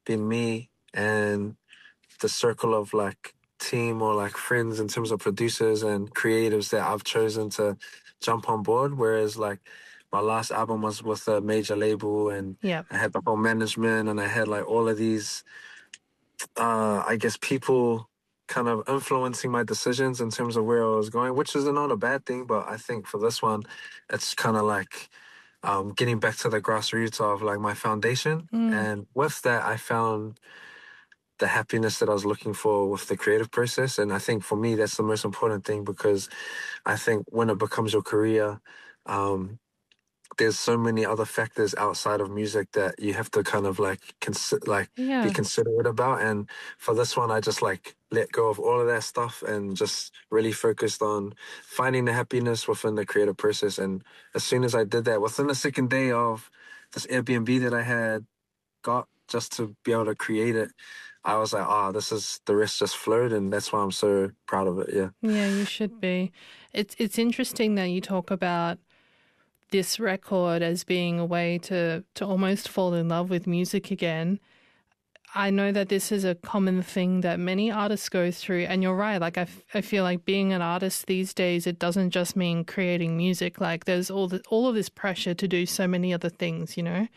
been me and the circle of like team or like friends in terms of producers and creatives that I've chosen to jump on board. Whereas like my last album was with a major label and Yeah. I had the whole management and I had like all of these, I guess, people kind of influencing my decisions in terms of where I was going, which is not a bad thing. But I think for this one, it's kind of like getting back to the grassroots of like my foundation. And with that, I found the happiness that I was looking for with the creative process. And I think for me, that's the most important thing because I think when it becomes your career, um, there's so many other factors outside of music that you have to kind of like be Yeah. considerate about. And for this one, I just like let go of all of that stuff and just really focused on finding the happiness within the creative process. And as soon as I did that, within the second day of this Airbnb that I had got just to be able to create it, I was like, this is the rest just flowed, and that's why I'm so proud of it. Yeah. Yeah, you should be. It's interesting that you talk about this record as being a way to almost fall in love with music again. I know that this is a common thing that many artists go through, and you're right. Like I feel like being an artist these days, it doesn't just mean creating music. Like there's all of this pressure to do so many other things, you know.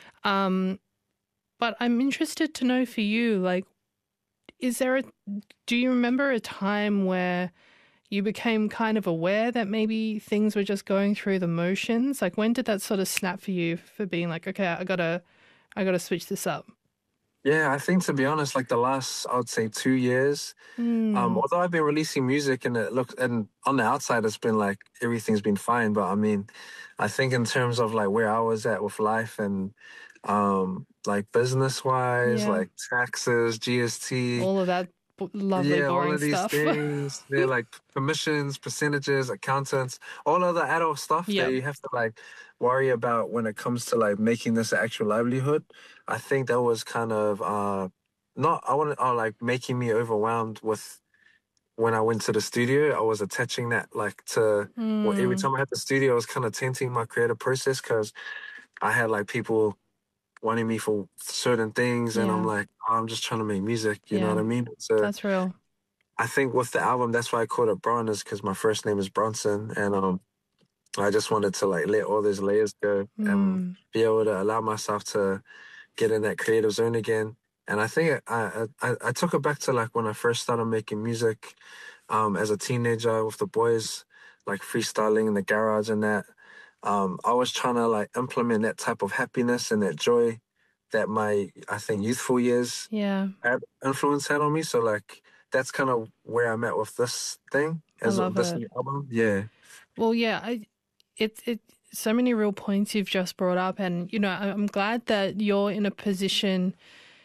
But I'm interested to know for you, like, do you remember a time where you became kind of aware that maybe things were just going through the motions? Like when did that sort of snap for you for being like, okay, I gotta switch this up? Yeah, I think to be honest, like the last, I would say 2 years, although I've been releasing music and and on the outside, it's been like everything's been fine. But I mean, I think in terms of like where I was at with life and like business wise, Yeah. like taxes, GST, All of that lovely, yeah, all boring of these stuff. things, they're like commissions, percentages, accountants, all of the adult stuff that Yep. you have to like worry about when it comes to like making this an actual livelihood. I think that was kind of not I want like making me overwhelmed with when I went to the studio. I was attaching that like to well, every Mm, time I had the studio, I was kind of tainting my creative process because I had like people wanting me for certain things, and I'm yeah. like, I'm just trying to make music. You know what Yeah. I mean? So That's real. I think with the album, that's why I called it Bron, is because my first name is Bronson, and I just wanted to like let all those layers go and Mm, be able to allow myself to get in that creative zone again. And I think I took it back to like when I first started making music, as a teenager with the boys, like freestyling in the garage and that. I was trying to like implement that type of happiness and that joy that my, I think, youthful years yeah. influence had on me. So like that's kind of where I'm at with this thing I as love this it. new album. Yeah. Well, yeah, it so many real points you've just brought up, and you know, I'm glad that you're in a position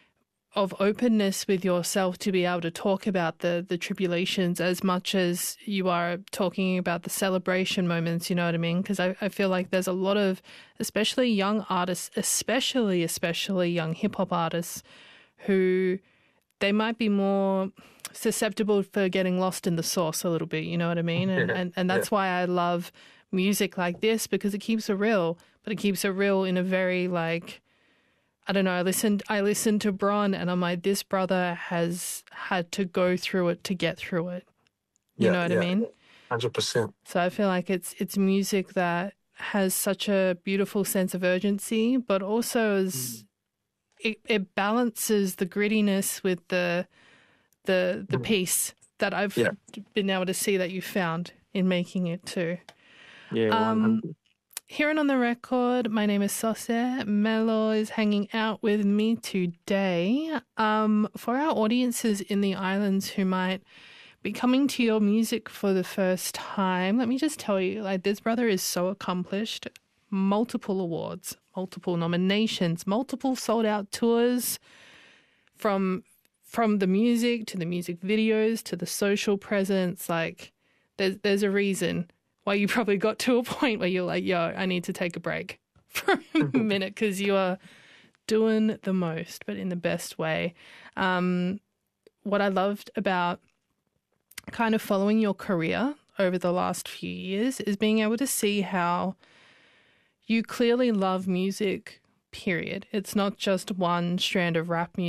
of openness with yourself to be able to talk about the tribulations as much as you are talking about the celebration moments, you know what I mean? Because I feel like there's a lot of, especially young artists, especially young hip hop artists, who they might be more susceptible for getting lost in the sauce a little bit, you know what I mean? And Yeah. and, and Yeah. that's why I love music like this, because it keeps it real, but it keeps it real in a very like, I don't know, I listened to Bron and I'm like, this brother has had to go through it to get through it. You Yeah. know what I Yeah. mean? 100%. So I feel like it's music that has such a beautiful sense of urgency, but also is it balances the grittiness with the Mhm. peace that I've Yeah. been able to see that you found in making it too. Yeah. Um, 100. Here and on the record, my name is Sose. Melo is hanging out with me today. For our audiences in the islands who might be coming to your music for the first time, let me just tell you, like, this brother is so accomplished. Multiple awards, multiple nominations, multiple sold out tours, from the music to the music videos to the social presence. Like, there's a reason why you probably got to a point where you're like, yo, I need to take a break for a minute, because you are doing the most, but in the best way. What I loved about kind of following your career over the last few years is being able to see how you clearly love music, period. It's not just one strand of rap music.